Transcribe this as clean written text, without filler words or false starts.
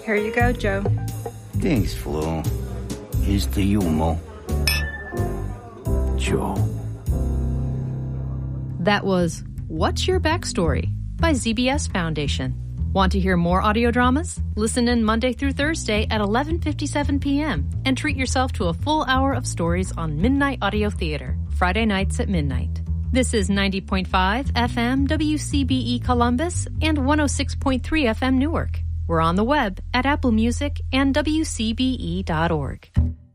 Here you go, Joe. Thanks, Flo. Here's to you, Mo. Joe. That was What's Your Backstory by ZBS Foundation. Want to hear more audio dramas? Listen in Monday through Thursday at 11:57 p.m. and treat yourself to a full hour of stories on Midnight Audio Theater, Friday nights at midnight. This is 90.5 FM WCBE Columbus and 106.3 FM Newark. We're on the web at Apple Music and WCBE.org.